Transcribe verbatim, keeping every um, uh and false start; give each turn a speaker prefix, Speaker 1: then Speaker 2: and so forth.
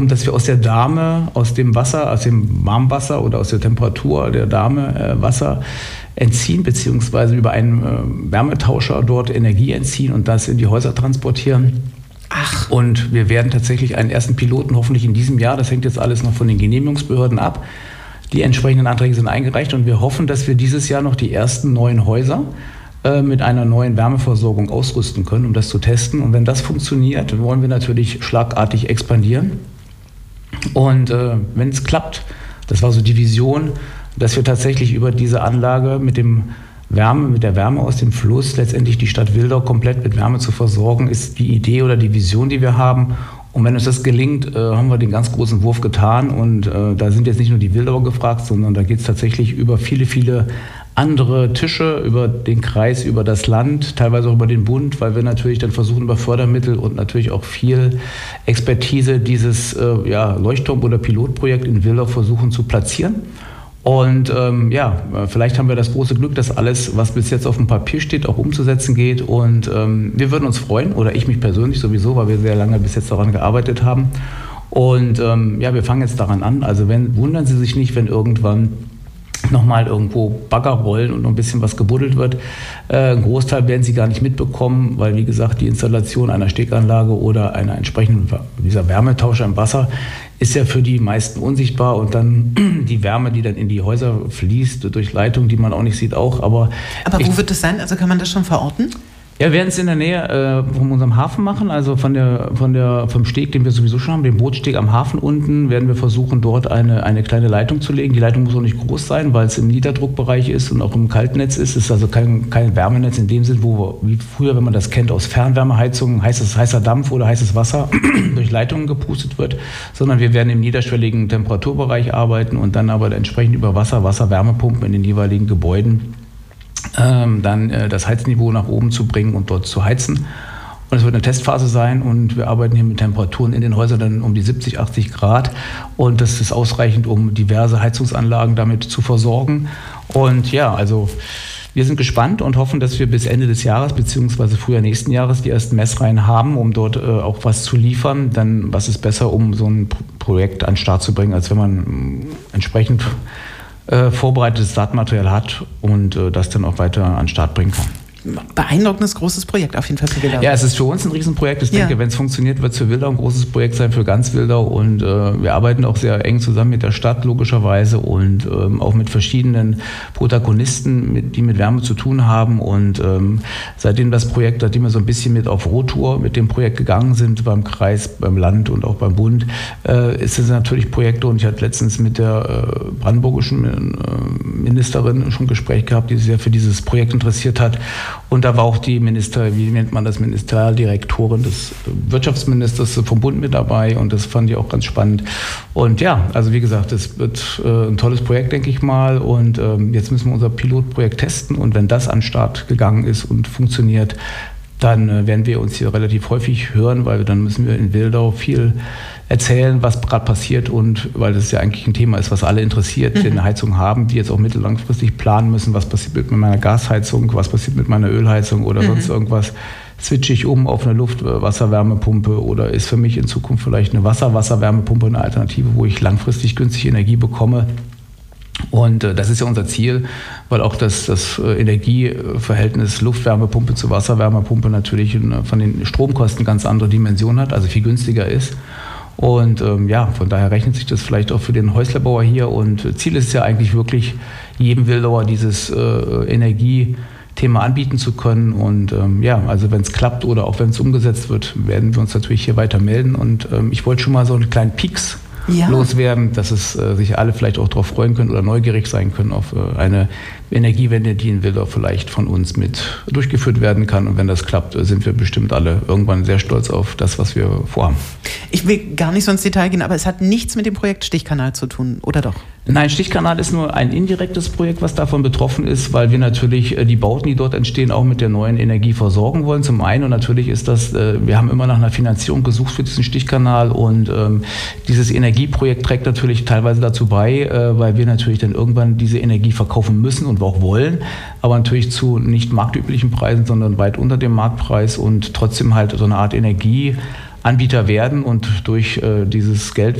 Speaker 1: dass wir aus der Dahme, aus dem Wasser, aus dem Warmwasser oder aus der Temperatur der Dahme äh, Wasser entziehen, beziehungsweise über einen äh, Wärmetauscher dort Energie entziehen und das in die Häuser transportieren.
Speaker 2: Ach.
Speaker 1: Und wir werden tatsächlich einen ersten Piloten hoffentlich in diesem Jahr, das hängt jetzt alles noch von den Genehmigungsbehörden ab. Die entsprechenden Anträge sind eingereicht und wir hoffen, dass wir dieses Jahr noch die ersten neuen Häuser äh, mit einer neuen Wärmeversorgung ausrüsten können, um das zu testen. Und wenn das funktioniert, wollen wir natürlich schlagartig expandieren. Und äh, wenn es klappt, das war so die Vision, dass wir tatsächlich über diese Anlage mit dem Wärme, mit der Wärme aus dem Fluss letztendlich die Stadt Wildau komplett mit Wärme zu versorgen, ist die Idee oder die Vision, die wir haben. Und wenn uns das gelingt, äh, haben wir den ganz großen Wurf getan. Und äh, da sind jetzt nicht nur die Wildauer gefragt, sondern da geht es tatsächlich über viele, viele andere Tische, über den Kreis, über das Land, teilweise auch über den Bund, weil wir natürlich dann versuchen, über Fördermittel und natürlich auch viel Expertise dieses äh, ja, Leuchtturm- oder Pilotprojekt in Wildau versuchen zu platzieren. Und ähm, ja, vielleicht haben wir das große Glück, dass alles, was bis jetzt auf dem Papier steht, auch umzusetzen geht. Und ähm, wir würden uns freuen, oder ich mich persönlich sowieso, weil wir sehr lange bis jetzt daran gearbeitet haben. Und ähm, ja, wir fangen jetzt daran an. Also wenn, wundern Sie sich nicht, wenn irgendwann nochmal irgendwo Bagger rollen und noch ein bisschen was gebuddelt wird. Äh, ein Großteil werden Sie gar nicht mitbekommen, weil, wie gesagt, die Installation einer Steganlage oder einer entsprechenden, dieser Wärmetauscher im Wasser ist ja für die meisten unsichtbar und dann die Wärme, die dann in die Häuser fließt, durch Leitungen, die man auch nicht sieht, auch. Aber,
Speaker 2: Aber wo
Speaker 1: ich,
Speaker 2: wird das sein? Also kann man das schon verorten?
Speaker 1: Ja, wir werden es in der Nähe äh, von unserem Hafen machen, also von der, von der, vom Steg, den wir sowieso schon haben, dem Bootsteg am Hafen unten, werden wir versuchen, dort eine, eine kleine Leitung zu legen. Die Leitung muss auch nicht groß sein, weil es im Niederdruckbereich ist und auch im Kaltnetz ist. Es ist also kein, kein Wärmenetz in dem Sinn, wo wie früher, wenn man das kennt, aus Fernwärmeheizungen, heißes, heißer Dampf oder heißes Wasser durch Leitungen gepustet wird, sondern wir werden im niederschwelligen Temperaturbereich arbeiten und dann aber entsprechend über Wasser, Wasser-Wärmepumpen in den jeweiligen Gebäuden Ähm, dann äh, das Heizniveau nach oben zu bringen und dort zu heizen. Und es wird eine Testphase sein und wir arbeiten hier mit Temperaturen in den Häusern dann um die siebzig, achtzig Grad und das ist ausreichend, um diverse Heizungsanlagen damit zu versorgen. Und ja, also wir sind gespannt und hoffen, dass wir bis Ende des Jahres bzw. Frühjahr nächsten Jahres die ersten Messreihen haben, um dort äh, auch was zu liefern. Denn was ist besser, um so ein Projekt an den Start zu bringen, als wenn man äh, entsprechend Äh, vorbereitetes Datenmaterial hat und äh, das dann auch weiter an den Start bringen kann.
Speaker 2: Beeindruckendes, großes Projekt auf jeden Fall für Wildau.
Speaker 1: Ja, es ist für uns ein Riesenprojekt. Ich ja. denke, wenn es funktioniert, wird es für Wildau ein großes Projekt sein, für ganz Wildau. Und äh, wir arbeiten auch sehr eng zusammen mit der Stadt, logischerweise, und ähm, auch mit verschiedenen Protagonisten, mit, die mit Wärme zu tun haben. Und ähm, seitdem das Projekt, seitdem wir so ein bisschen mit auf Rohtour mit dem Projekt gegangen sind, beim Kreis, beim Land und auch beim Bund, äh, ist es natürlich Projekte. Und ich hatte letztens mit der äh, brandenburgischen äh, Ministerin schon ein Gespräch gehabt, die sich sehr für dieses Projekt interessiert hat. Und da war auch die Minister, wie nennt man das, Ministerialdirektorin des Wirtschaftsministers vom Bund mit dabei und das fand ich auch ganz spannend. Und ja, also wie gesagt, das wird äh, ein tolles Projekt, denke ich mal. Und ähm, jetzt müssen wir unser Pilotprojekt testen und wenn das an den Start gegangen ist und funktioniert, dann äh, werden wir uns hier relativ häufig hören, weil dann müssen wir in Wildau viel erzählen, was gerade passiert und weil das ja eigentlich ein Thema ist, was alle interessiert, die eine Heizung haben, die jetzt auch mittellangfristig planen müssen, was passiert mit meiner Gasheizung, was passiert mit meiner Ölheizung oder mhm. sonst irgendwas. Switche ich um auf eine Luft-Wasser-Wärmepumpe oder ist für mich in Zukunft vielleicht eine Wasser-Wasser-Wärmepumpe eine Alternative, wo ich langfristig günstig Energie bekomme? Und äh, das ist ja unser Ziel, weil auch das, das äh, Energieverhältnis Luftwärmepumpe zu Wasserwärmepumpe natürlich äh, von den Stromkosten ganz andere Dimensionen hat, also viel günstiger ist. Und ähm, ja, von daher rechnet sich das vielleicht auch für den Häuslebauer hier. Und Ziel ist es ja eigentlich wirklich, jedem Wildauer dieses äh, Energiethema anbieten zu können. Und ähm, ja, also wenn es klappt oder auch wenn es umgesetzt wird, werden wir uns natürlich hier weiter melden. Und ähm, ich wollte schon mal so einen kleinen Pieks ja. loswerden, dass es äh, sich alle vielleicht auch darauf freuen können oder neugierig sein können auf äh, eine Energiewende, die in Wildau vielleicht von uns mit durchgeführt werden kann. Und wenn das klappt, sind wir bestimmt alle irgendwann sehr stolz auf das, was wir vorhaben.
Speaker 2: Ich will gar nicht so ins Detail gehen, aber es hat nichts mit dem Projekt Stichkanal zu tun, oder doch?
Speaker 1: Nein, Stichkanal ist nur ein indirektes Projekt, was davon betroffen ist, weil wir natürlich die Bauten, die dort entstehen, auch mit der neuen Energie versorgen wollen. Zum einen, und natürlich ist das, wir haben immer nach einer Finanzierung gesucht für diesen Stichkanal und ähm, dieses Energieprojekt trägt natürlich teilweise dazu bei, äh, weil wir natürlich dann irgendwann diese Energie verkaufen müssen und wir auch wollen, aber natürlich zu nicht marktüblichen Preisen, sondern weit unter dem Marktpreis und trotzdem halt so eine Art Energie Anbieter werden und durch äh, dieses Geld,